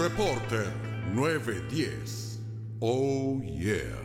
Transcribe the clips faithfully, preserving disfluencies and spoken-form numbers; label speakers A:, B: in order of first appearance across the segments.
A: Reporter nueve diez. Oh yeah.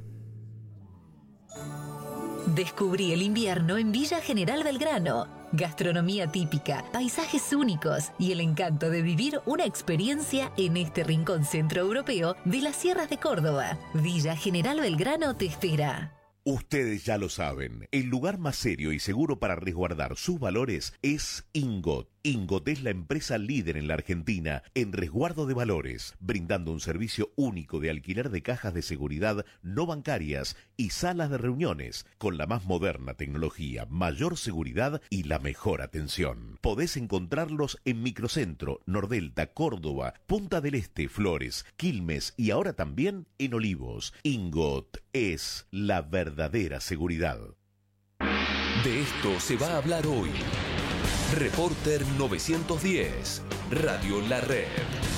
B: Descubrí el invierno en Villa General Belgrano. Gastronomía típica, paisajes únicos y el encanto de vivir una experiencia en este rincón centroeuropeo de las sierras de Córdoba. Villa General Belgrano te espera.
C: Ustedes ya lo saben, el lugar más serio y seguro para resguardar sus valores es Ingot. Ingot es la empresa líder en la Argentina en resguardo de valores, brindando un servicio único de alquiler de cajas de seguridad no bancarias y salas de reuniones, con la más moderna tecnología, mayor seguridad y la mejor atención. Podés encontrarlos en Microcentro, Nordelta, Córdoba, Punta del Este, Flores, Quilmes y ahora también en Olivos. Ingot es la verdadera seguridad.
D: De esto se va a hablar hoy. Reporter novecientos diez, Radio La Red.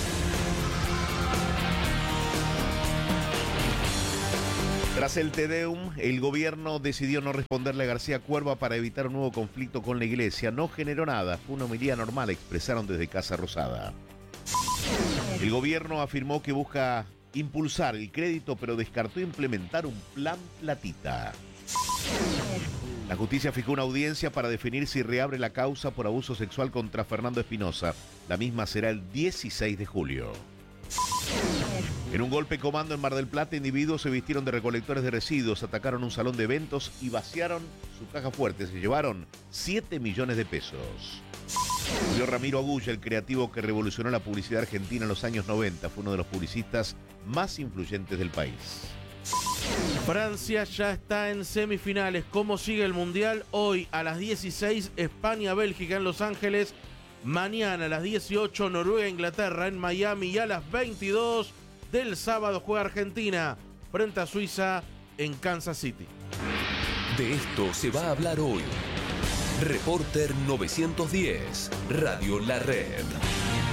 C: Tras el Te Deum, el gobierno decidió no responderle a García Cuerva para evitar un nuevo conflicto con la iglesia. No generó nada, fue una homilía normal, expresaron desde Casa Rosada. El gobierno afirmó que busca impulsar el crédito, pero descartó implementar un plan platita. La justicia fijó una audiencia para definir si reabre la causa por abuso sexual contra Fernando Espinosa. La misma será el dieciséis de julio. En un golpe comando en Mar del Plata, individuos se vistieron de recolectores de residuos, atacaron un salón de eventos y vaciaron su caja fuerte. Se llevaron siete millones de pesos. Julio Ramiro Agulla, el creativo que revolucionó la publicidad argentina en los años noventa, fue uno de los publicistas más influyentes del país.
E: Francia ya está en semifinales. ¿Cómo sigue el Mundial? Hoy a las dieciséis, España-Bélgica en Los Ángeles. Mañana a las dieciocho, Noruega-Inglaterra en Miami. Y a las veintidós del sábado juega Argentina frente a Suiza en Kansas City.
D: De esto se va a hablar hoy. Reporter novecientos diez, Radio La Red.